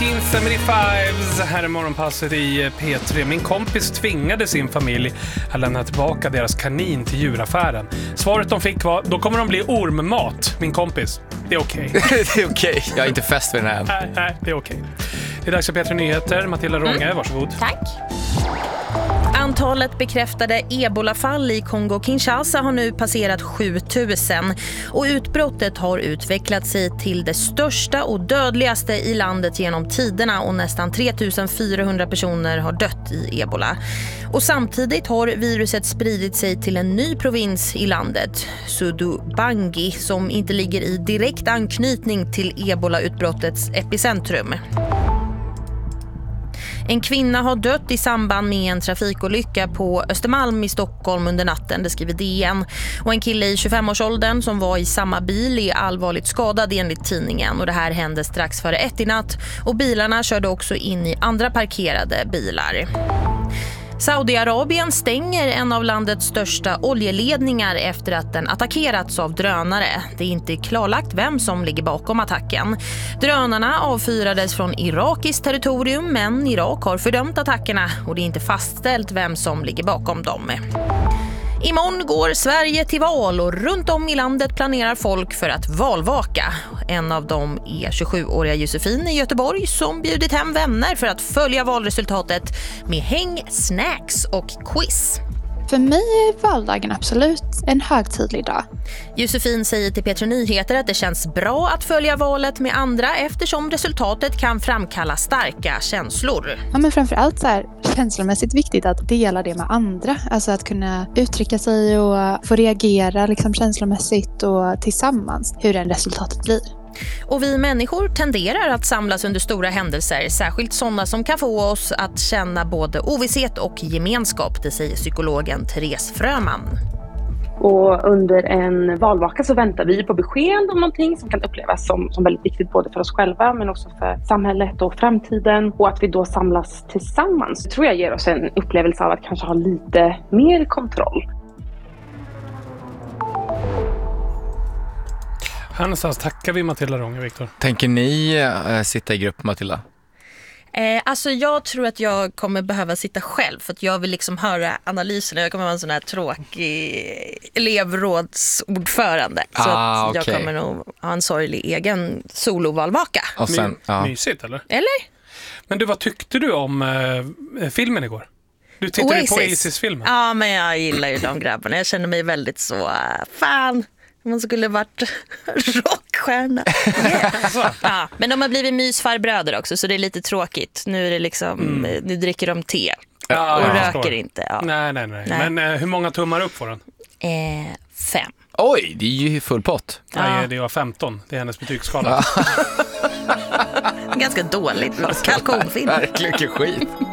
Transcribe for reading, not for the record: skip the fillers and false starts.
1975s, här är morgonpasset i P3. Min kompis tvingade sin familj att lämna tillbaka deras kanin till djuraffären. Svaret de fick var, då kommer de bli ormmat, min kompis. Det är okej. Det är okej. Jag är inte fäst vid den här än. Nej, det är okej. Det är dags för P3 Nyheter. Matilda Ronge, varsågod. Tack. Antalet bekräftade ebolafall i Kongo-Kinshasa har nu passerat 7000 och utbrottet har utvecklat sig till det största och dödligaste i landet genom tiderna och nästan 3400 personer har dött i ebola. Och samtidigt har viruset spridit sig till en ny provins i landet, Sudubangi, som inte ligger i direkt anknytning till ebolautbrottets epicentrum. En kvinna har dött i samband med en trafikolycka på Östermalm i Stockholm under natten, det skriver DN. Och en kille i 25-årsåldern som var i samma bil är allvarligt skadad enligt tidningen. Och det här hände strax före 1 i natt och bilarna körde också in i andra parkerade bilar. Saudiarabien stänger en av landets största oljeledningar efter att den attackerats av drönare. Det är inte klarlagt vem som ligger bakom attacken. Drönarna avfyrades från irakiskt territorium, men Irak har fördömt attackerna och det är inte fastställt vem som ligger bakom dem. Imorgon går Sverige till val och runt om i landet planerar folk för att valvaka. En av dem är 27-åriga Josefin i Göteborg som bjudit hem vänner för att följa valresultatet med häng, snacks och quiz. För mig är valdagen absolut en högtidlig dag. Josefin säger till P3 Nyheter att det känns bra att följa valet med andra eftersom resultatet kan framkalla starka känslor. Ja, men framförallt så här, känslomässigt viktigt att dela det med andra. Alltså att kunna uttrycka sig och få reagera liksom känslomässigt och tillsammans hur den resultatet blir. Och vi människor tenderar att samlas under stora händelser, särskilt sådana som kan få oss att känna både ovisshet och gemenskap, det säger psykologen Therese Fröman. Och under en valvaka så väntar vi på besked om någonting som kan upplevas som väldigt viktigt både för oss själva men också för samhället och framtiden. Och att vi då samlas tillsammans tror jag ger oss en upplevelse av att kanske ha lite mer kontroll. Här någonstans tackar vi Matilda Ronge, Viktor. Tänker ni sitta i grupp, Matilda? Alltså jag tror att jag kommer behöva sitta själv för att jag vill liksom höra analyserna. Jag kommer vara en sån här tråkig elevrådsordförande. Så att jag kommer nog ha en sorglig egen solovalvaka. Och sen, Mysigt, eller? Eller? Men du, vad tyckte du om filmen igår? Du tittade ju på Oasis-filmen. Ja, men jag gillar ju de grabbarna. Jag känner mig väldigt så, fan... Man skulle varit rockstjärna. Yeah. Ja, men de har blivit mysfarbröder också, så det är lite tråkigt. Nu är det liksom, nu dricker de te och röker inte. Ja. Nej. Men hur många tummar upp får den? 5. Oj, det är ju full pott. Nej, det var 15. Det är hennes betygsskala. Ganska dåligt. Kalkonfilm. Verkligen skit.